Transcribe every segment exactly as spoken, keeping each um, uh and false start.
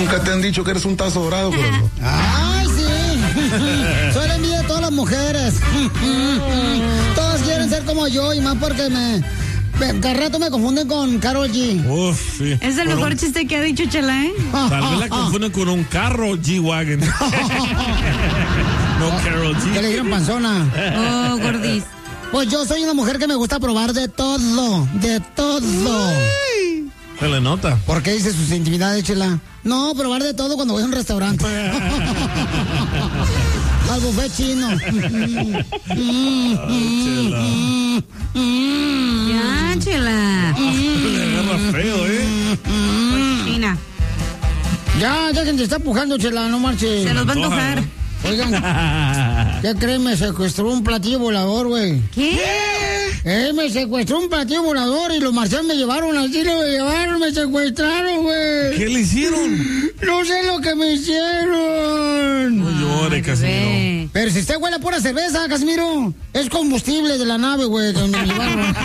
Nunca te han dicho que eres un tazo dorado, pero... Ay, sí. Soy la envidia de todas las mujeres. Todas quieren ser como yo y más porque me... Cada rato me confunden con Karol G. Uf, sí. Es el mejor un... chiste que ha dicho Chela, ¿eh? Tal vez la confunden con un carro G-Wagon. No, Karol G. Que le dieron panzona. Oh, gordis. Pues yo soy una mujer que me gusta probar de todo, de todo. Uy. Se le nota. ¿Por qué dice sus intimidades, Chela? No, probar de todo cuando voy a un restaurante. Al buffet chino. Ya, Chela. Le agarra feo, ¿eh? China. Ya, ya que te está empujando, Chela, no marches. Se los va a antojar. Oigan, ¿qué creen? Me secuestró un platillo volador, güey. ¿Qué? Eh, me secuestró un platillo volador y los marcianos me llevaron así, lo me llevaron, me secuestraron, güey. ¿Qué le hicieron? No sé lo que me hicieron. No llore, Casimiro. Pero si usted huele a pura cerveza, Casimiro, es combustible de la nave, güey, que me llevaron.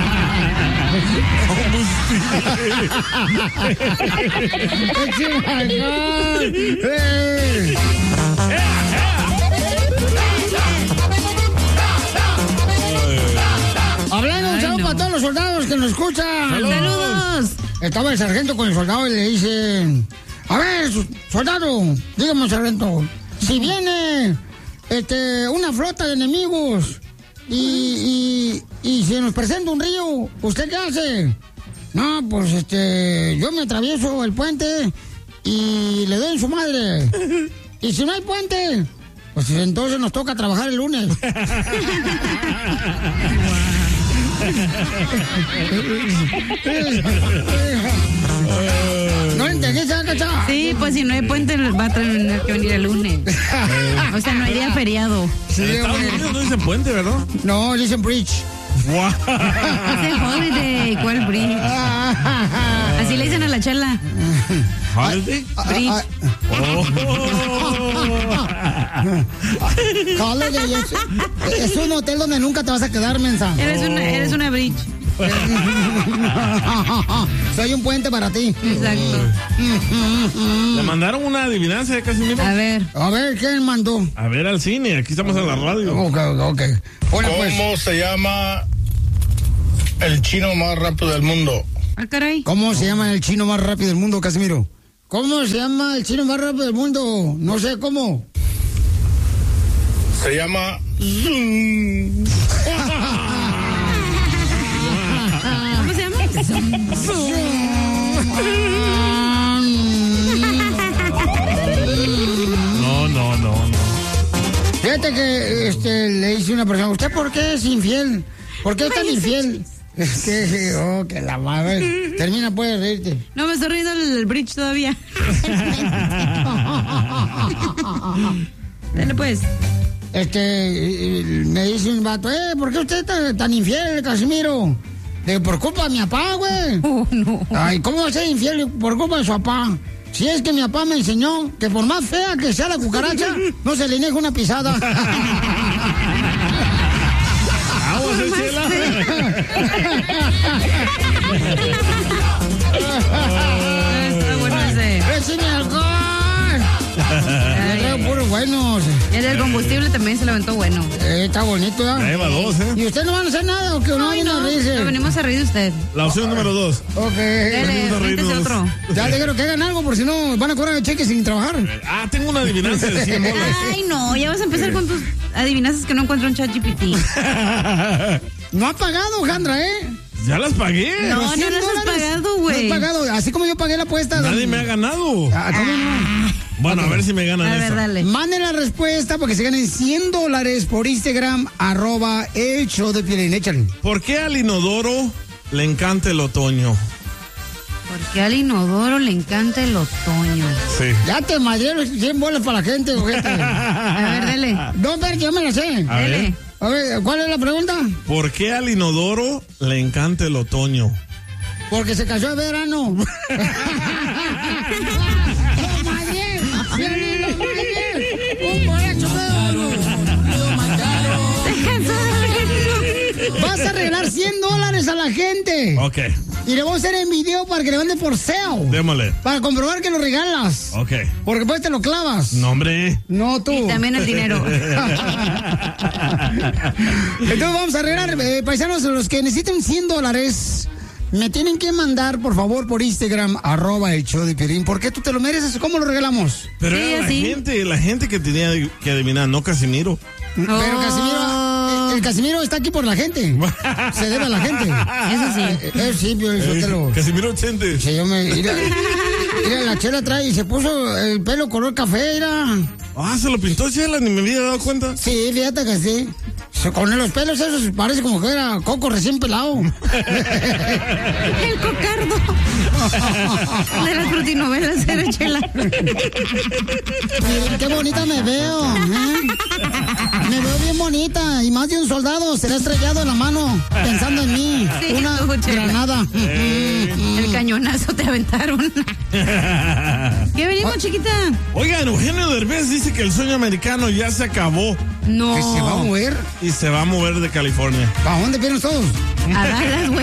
Hablando un saludo para todos los soldados que nos escuchan. ¡Saludos! Estaba el sargento con el soldado y le dice: a ver, soldado, dígame, sargento, si viene este, una flota de enemigos y, y, y se nos presenta un río, ¿usted qué hace? No, pues este, yo me atravieso el puente y le doy en su madre. Y si no hay puente, pues entonces nos toca trabajar el lunes. ¿No le entendí, Cacha? Sí, pues si no hay puente va a tener que venir el lunes. O sea, no hay día feriado. Sí, en Estados Unidos no dicen puente, ¿verdad? No, dicen bridge. Wow. Hace holiday, ¿cuál bridge? Así le dicen a la Chela. ¿Holiday? Bridge. Oh. Holiday es, es un hotel donde nunca te vas a quedar, mensa. Eres una, eres una bridge. Soy un puente para ti. Exacto. Le mandaron una adivinanza de Casimiro. A ver. A ver, ¿quién mandó? A ver al cine, aquí estamos en la radio. Ok, ok. Hola, ¿Cómo pues. se llama el chino más rápido del mundo? Ah, caray. ¿Cómo se llama el chino más rápido del mundo, Casimiro? ¿Cómo se llama el chino más rápido del mundo? No sé cómo. Se llama... ¿Cómo se llama? No, no, no, no. Fíjate que este, le dice una persona: ¿usted por qué es infiel? ¿Por qué es tan infiel? Es que, oh, que la madre. Termina, puedes reírte. No, me estoy riendo el bridge todavía. Dale, pues. Este, me dice un vato: eh, ¿por qué usted es tan, tan infiel, Casimiro? De, por culpa de mi papá, güey. Oh, no. Ay, ¿cómo va a ser infiel por culpa de su papá? Si es que mi papá me enseñó que por más fea que sea la cucaracha, no se le niega una pisada. Vamos, Chela. Está bueno ese. ¡Écheme alcohol! Me traigo puros buenos. Y el del combustible también se lo aventó bueno. Eh, está bonito, ¿ya? Lleva dos, ¿eh? ¿Y usted no van a hacer nada o que no viene a reírse? Lo venimos a reír de usted. La opción número dos. Ok. Dale, cuéntese otro. Ya dijeron que hagan algo, por si no van a cobrar el cheque sin trabajar. Ah, tengo una adivinanza de cien bolas. Ay, no, ya vas a empezar con tus adivinanzas que no encuentro en ChatGPT. No ha pagado, Jandra, ¿eh? Ya las pagué. No, no las has pagado, güey. No has pagado, así como yo pagué la apuesta. Nadie me ha ganado. Ah, ¿cómo no? Bueno, a ver si me ganan A ver, esta. dale. Manden la respuesta para que se ganen cien dólares por Instagram, arroba el show de Piolín. Échale. ¿Por qué al inodoro le encanta el otoño? Porque al inodoro le encanta el otoño. Sí. Ya te madré los cien bolas para la gente, ojete. A ver, dale. No, pero yo me la sé. A ver. Dale. A ver, ¿cuál es la pregunta? ¿Por qué al inodoro le encanta el otoño? Porque se cayó de verano. ¡Lo madré! ¡Piolín, lo madré! ¡Un borracho perro! ¡Lo mataron! Vas a regalar cien dólares a la gente. Ok. Y le vamos a hacer en video para que le mande por sale. Démosle. Para comprobar que lo regalas. Ok. Porque después te lo clavas. No, hombre. No, tú. Y también el dinero. Entonces vamos a regalar, eh, paisanos, los que necesiten cien dólares. Me tienen que mandar, por favor, por Instagram, arroba el show de Piolín. ¿Por qué tú te lo mereces? ¿Cómo lo regalamos? Pero Sí, era la así. gente, la gente que tenía que adivinar, no Casimiro. Pero Oh. Casimiro, el, el Casimiro está aquí por la gente. Se debe a la gente. Eso sí. Eh, eh, sí, Piolín, yo te lo... Casimiro ochenta. Sí, yo me... Mira, mira, la Chela trae y se puso el pelo color café, mira. Ah, se lo pintó Chela, ni me había dado cuenta. Sí, fíjate que sí. Se- Con los pelos esos parece como que era coco recién pelado. El cocardo. De las frutinovelas era Chela. Qué bonita me veo, ¿eh? Me veo bien bonita y más de un soldado será estrellado en la mano pensando en mí. Sí, Una tú, Chela. granada. El cañonazo te aventaron. ¿Qué venimos, chiquita? Oigan, Eugenio Derbez dice que el sueño americano ya se acabó No. Que se va a mover. y se va a mover de California. ¿Para dónde vienen todos? A Dallas, güey.